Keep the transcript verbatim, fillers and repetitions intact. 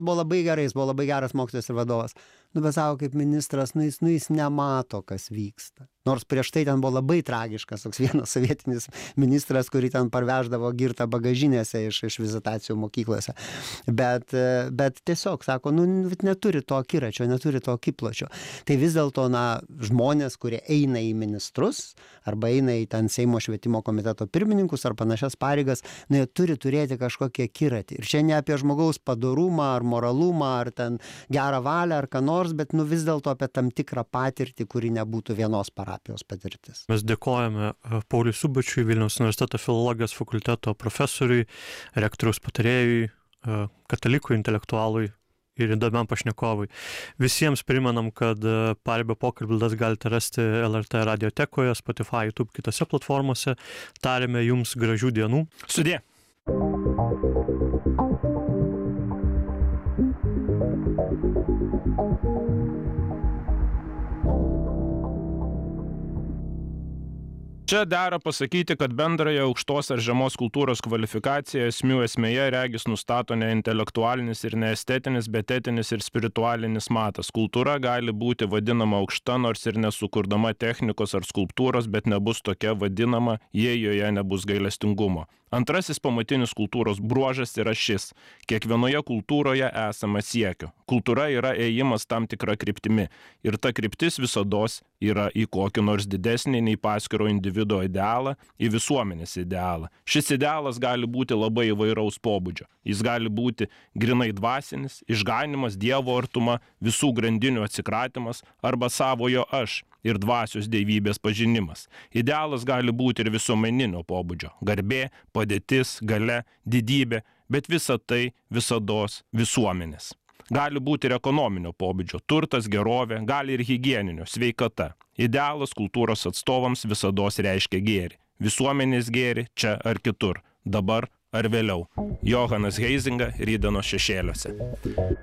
buvo labai gerai, jis buvo labai geras mokytojas ir vadovas. Nu, bet savo kaip ministras, nu jis, nu jis nemato, kas vyksta. Nors prieš tai ten buvo labai tragiškas toks vienas sovietinis ministras, kurį ten parveždavo girtą bagažinėse iš, iš vizitacijų mokyklose. Bet, bet tiesiog, sako, nu neturi to akiračio, neturi to akipločio. Tai vis dėlto, na, žmonės, kurie eina į ministrus, arba eina į ten Seimo švietimo komiteto pirmininkus ar panašias pareigas, nu jie turi turėti kažkokį akiratį. Ir čia ne apie žmogaus padorumą ar moralumą, ar ten gerą valią, ar ką nors, bet nu vis dėlto apie tam tikrą patirtį, kuri nebūtų vienos parapijos patirtis. Mes dėkojame Pauliui Subačiui, Vilniaus universiteto filologijos fakulteto profesoriui, rektoriaus patarėjui, katalikui, intelektualui ir įdomiam pašnekovui. Visiems primenam, kad Paribio pokalbį galite rasti L R T radiotekoje, Spotify, YouTube, kitose platformose. Tariame jums gražių dienų. Sudie. Čia dera pasakyti, kad bendrąją aukštos ar žemos kultūros kvalifikaciją esmių esmėje regis nustato ne intelektualinis ir ne estetinis, bet etinis ir spiritualinis matas. Kultūra gali būti vadinama aukšta, nors ir nesukurdama technikos ar skulptūros, bet nebus tokia vadinama, jei joje nebus gailestingumo. Antrasis pamatinis kultūros bruožas yra šis. Kiekvienoje kultūroje esama siekio. Kultūra yra ėjimas tam tikra kryptimi. Ir ta kryptis visados yra į kokį nors didesnį nei paskiro individo idealą, į visuomenės idealą. Šis idealas gali būti labai įvairaus pobūdžio. Jis gali būti grinai dvasinis, išganimas, Dievo artuma, visų grandinių atsikratymas arba savojo aš ir dvasios dievybės pažinimas. Idealas gali būti ir visuomeninio pobūdžio. Garbė, padėtis, galia, didybė, bet visa tai visados visuomenės. Gali būti ir ekonominio pobūdžio. Turtas, gerovė, gali ir higieninio, sveikata. Idealas kultūros atstovams visados reiškia gėrį. Visuomenės gėrį čia ar kitur, dabar ar vėliau. Johanas Heizinga, Rytdienos šešėliuose.